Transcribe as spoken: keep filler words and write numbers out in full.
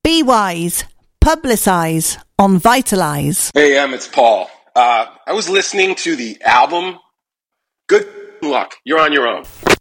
Be wise. Publicize on Vitalize. Hey, Em, it's Paul. Uh, I was listening to the album. Good luck. You're on your own.